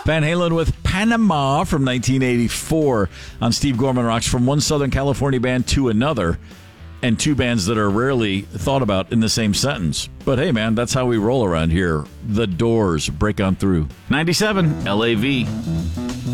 Van Halen with Panama from 1984 on Steve Gorman Rocks, from one Southern California band to another, and two bands that are rarely thought about in the same sentence. But hey, man, that's how we roll around here. The Doors, Break On Through. 97 LAV.